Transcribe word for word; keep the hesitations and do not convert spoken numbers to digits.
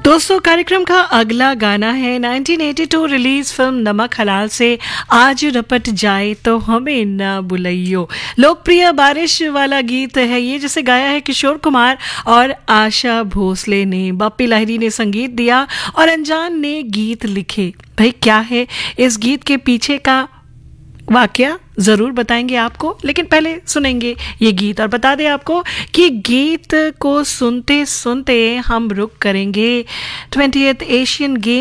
दोस्तों, कार्यक्रम का अगला गाना है nineteen eighty two release film नमक हलाल से आज रपट जाए तो हमें ना बुलाइयो। लोकप्रिय बारिश वाला गीत है ये, जिसे गाया है किशोर कुमार और आशा भोसले ने। बप्पी लाहिरी ने संगीत दिया और अनजान ने गीत लिखे। भाई, क्या है इस गीत के पीछे का वाकया जरूर बताएंगे आपको, लेकिन पहले सुनेंगे ये गीत और बता दें आपको कि गीत को सुनते सुनते हम रुक करेंगे ट्वेंटिएथ एशियन गेम